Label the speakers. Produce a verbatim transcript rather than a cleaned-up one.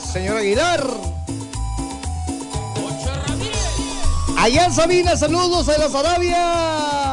Speaker 1: Señor Aguilar. Allá en Sabina, saludos a las Arabias.